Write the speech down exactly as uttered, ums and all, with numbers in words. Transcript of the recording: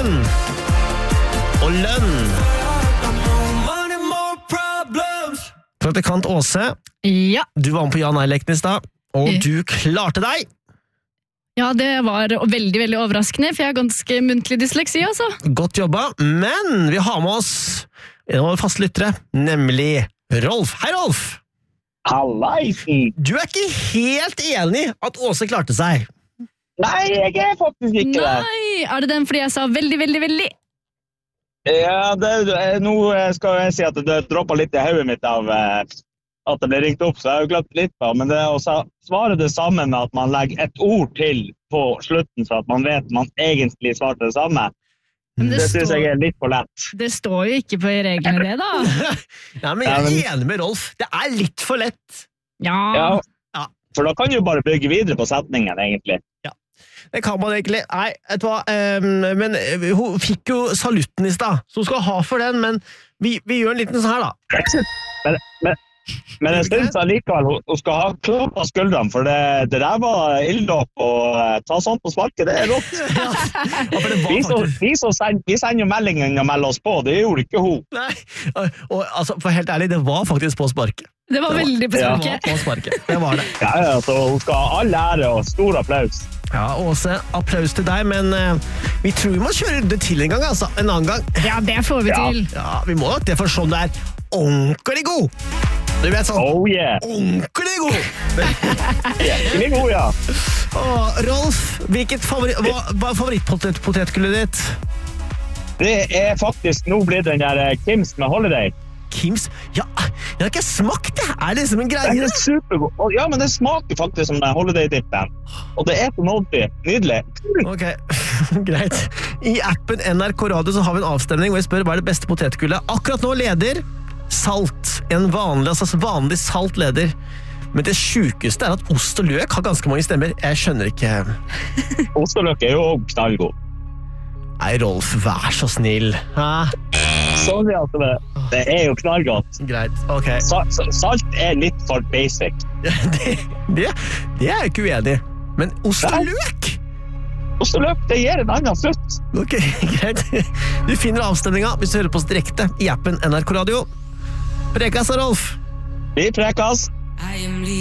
lønn. Og lønn. Praktikant Åse, Ja. du var med på ja-nei-leken i stad, og du klarte deg. Ja, det var veldig, veldig overraskende, for jeg har ganske muntlig dysleksi, altså. Godt jobba, men vi har med oss en av våre faste lyttere, nemlig Rolf. Hei, Rolf! Hallaisen! Du er ikke helt enig at Åse klarte seg. Nei, jeg er faktisk ikke det. Nei, er det den fordi jeg sa veldig, veldig, veldig? Ja, det, det- nå skal jeg si at det droppet litt i hodet mitt av eh, at det ble ringt opp, så jeg har jo glemt litt på, men det er å sa- svare det samme med at man legger et ord til på slutten, så at man vet man egentlig svarte det samme. Men Det, det, synes står, jeg er litt for lett. det står jo ikke på reglene det, da. Ja, men jeg er enig med Rolf. Det er litt for lett. Ja, Ja, Ja. for da kan du jo bare bygge videre på setningen, egentlig. Det kan man egentlig. Nei, vet du hva, ehm, men eh, hun fikk jo salutten i stad, så hun skal ha for den, men vi, vi gjør en liten sånn her da. Men, men, men jeg synes allikevel hun, hun skal ha klapp på skuldrene, for det, det der var ilddåp, og eh, ta sånt på sparket, det er rått. Ja, for det Vi, var så, faktisk... vi, så send, vi sender jo meldingen og melder oss på, det gjorde ikke hun. Nei, og, og altså, for helt ærlig, det var faktisk på sparket. det var veldig på Det Ja. var sparket. på sparket. Det var det. Ja, ja, så hun skal ha all ære og stor applaus. Ja, Åse, applaus til deg, men eh, vi tror vi må kjøre det til en gang, altså. En annen gang. Ja, det får vi Ja. til. Ja, vi må nok det, for sånn det er ordentlig god. Du vet sånn, Oh yeah! ordentlig god. Virkelig god, ja. Åh, Rolf, hvilket favori hva, hva er favorittpotetgullet ditt? Det er faktisk nå blitt den der eh, Kims med Holiday. Kims? Ja, jeg har ikke smakt det. Er det liksom en Den greie? er supergod. Og ja, men det smaker faktisk som den Holiday-dippen. Og det er så nådig. Nydelig. Ok, greit. I appen N R K Radio så har vi en avstemning hvor jeg spør hva er det beste potetgullet. Akkurat nå leder salt. En vanlig, altså vanlig salt leder. Men det sjukeste er at ost og løk har ganske mange stemmer. Jeg skjønner ikke. Osteløk er jo også knallgod. Nei, Rolf, vær så snill. Hæ? Sorry, altså. Det, det er jo knallgodt. Greit, ok. Sa, sa, salt er litt for basic. Det, det, det er jeg ikke uenig i. Men ost og løk? Osteløk, det gir en annen slutt. Ok, greit. Du finner avstemninga hvis du hører på oss direkte i appen N R K Radio. Prekas og Rolf. Vi prekas.